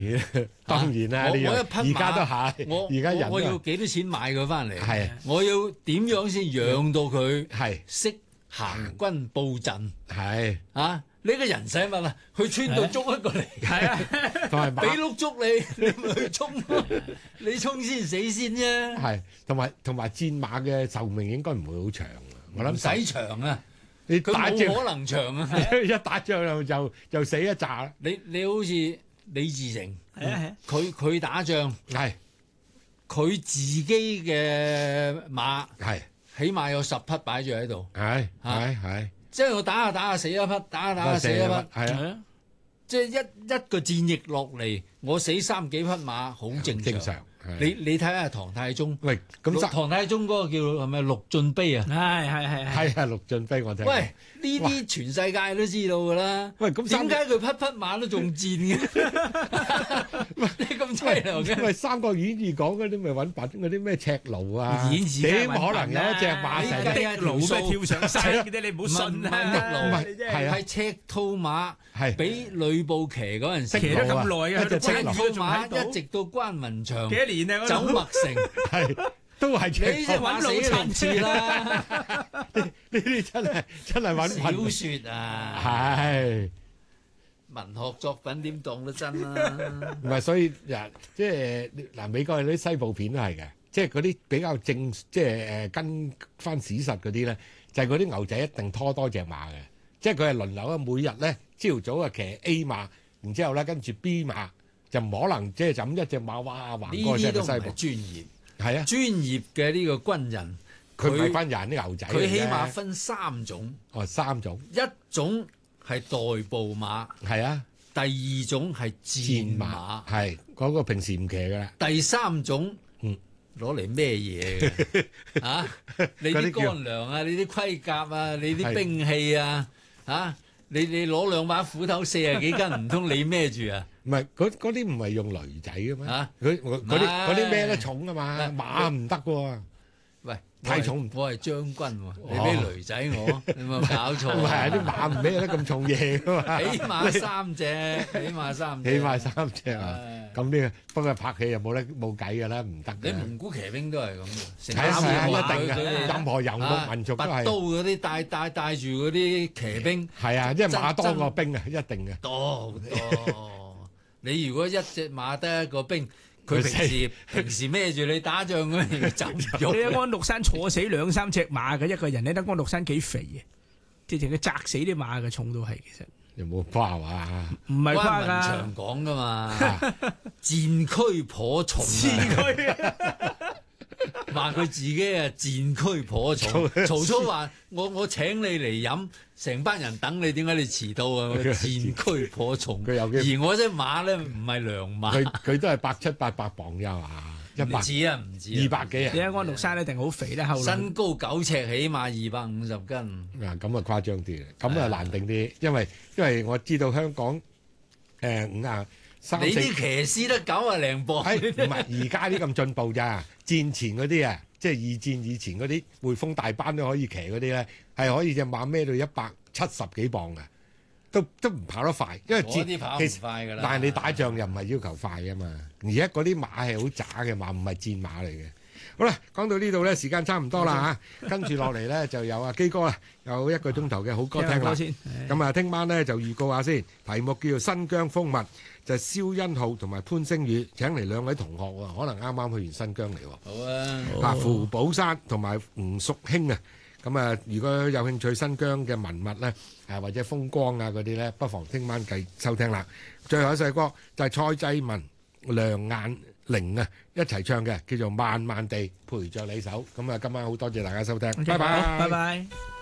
當然啦， 我呢樣一匹馬而家都係，而家人我要都幾多錢買佢翻嚟？ 係我要點樣先養到佢係識行軍布陣係， 啊？你個人使乜啊？去村度捉一個嚟， 係啊， 同埋俾馬碌捉你，你咪去衝咯。你衝先死先啫， 係，同埋戰馬嘅壽命應該唔會好長啊！我諗唔使長啊， 你佢打仗冇可能長啊。 一打仗就死一紮啦， 你好似李自成， 係啊， 佢打仗， 係佢自己嘅馬係起碼有10匹擺住喺度， 係， 即係我打下死一匹，打下死一匹， 係啊， 即係一個戰役落嚟，我死3幾匹馬好正正常。 常。 你睇下唐太宗， 喂，咁唐太宗嗰個叫係咪陸進碑啊？ 係係啊，陸進飛我聽過。 喂，呢啲全世界都知道㗎啦。 喂，咁點解佢匹匹馬都仲戰嘅？你咁凄涼嘅？ 喂，《三國演義》講嗰啲咪揾品嗰啲咩赤爐啊？ 演義點可能有一隻馬成計的路咩跳上山嗰啲，你唔好信啦。 唔係係啊係赤兔馬， 係俾呂布騎嗰陣時， 騎咗咁耐啊， 一隻赤赤驢兔馬一直到關雲長幾多年啊？ 走麥城， 係都係赤你隻馬死6次啦！ 呢啲真係揾小品。 説啊， 係文學作品點當得真啊？ 唔係？所以即係嗱，美國嗰啲西部片都係嘅，即係嗰啲比較正，即係跟翻史實嗰啲咧，就係嗰啲牛仔一定拖多隻馬嘅，即係佢係輪流啊，每日咧朝早啊騎 A 馬，然之後咧跟住 B 馬，就唔可能即係就咁一隻馬哇橫呢過啲都唔係隻個西部。 專業， 係啊， 專業嘅呢個軍人， 佢唔係軍人啲牛仔嚟嘅， 佢起碼分3種， 哦3種， 一種係代步馬， 係啊， 第2種係戰馬， 係嗰個平時唔騎㗎啦。 第3種攞嚟咩嘢嘅啊？你啲乾糧啊，你啲盔甲啊，你啲兵器啊，啊，你攞2把斧頭40幾斤，唔通你孭住啊？ 唔係嗰啲唔係用驢仔嘅咩？ 啊嗰啲孭得重啊嘛，馬唔得喎。 喂， 太重我係將軍喎，你俾驢仔我，你有冇搞錯唔係啊？ 啲馬唔孭得咁重嘢噶嘛， 起碼3隻，起碼3隻， 起碼3隻啊！咁呢個不過拍戲又冇計㗎啦，唔得你嘅。 蒙古騎兵都係咁嘅，成係啊係啊，一定佢嘅，任何遊牧民族都拔刀係。 嗰啲帶住嗰啲騎兵係啊，即係馬多過兵啊，一定嘅。 多好多。你如果一隻馬得一個兵，佢平時孭住你打仗嗰陣走唔你喺安祿山坐死2、3隻馬嘅一個人，你睇安祿山幾肥嘅，直情佢砸死啲馬嘅，重到係其實。 有冇誇話？ 唔係誇關雲㗎長，講噶嘛，戰區頗重啊，話佢自己啊戰區頗重。曹操話：我請你嚟飲，成班人等你，點解你遲到啊？戰區頗重， 佢有幾而我隻馬咧唔係良馬， 佢都係170、800磅啫嘛唔止啊，唔止 ，200幾啊你。喺安祿山一定好肥啦，後來身高9尺，起碼250斤。 咁啊誇張啲，咁啊難定啲，因為我知道香港53、 你 4。 啲騎師得90零磅， 唔係而家啲咁進步咋？戰前嗰啲啊，即係2戰以前嗰啲匯豐大班都可以騎嗰啲咧，係可以隻馬孭到170幾磅嘅，都唔跑得快，因為嗰啲跑唔快㗎啦。 但係你打仗又唔係要求快㗎嘛，而家嗰啲馬係好渣嘅馬，唔係戰馬嚟嘅。好啦，講到呢度咧，時間差唔多啦嚇，跟住落嚟咧就有阿基哥啦，有1個鐘頭嘅好歌聽啦。 先。 咁啊，聽晚咧就預告下先，題目叫做《新疆風物》，就係蕭欣浩同埋潘星宇請嚟2位同學喎，可能啱啱去完新疆嚟喎。 好啊， 胡寶山同埋吳淑卿啊，咁啊，如果有興趣新疆嘅文物咧，或者風光啊嗰啲咧，不妨聽晚繼收聽啦。最後一首歌就係蔡濟文、梁雁玲啊一齊唱嘅，叫做《慢慢地陪着你手》。咁啊，今晚好多謝大家收聽，拜拜， 拜拜。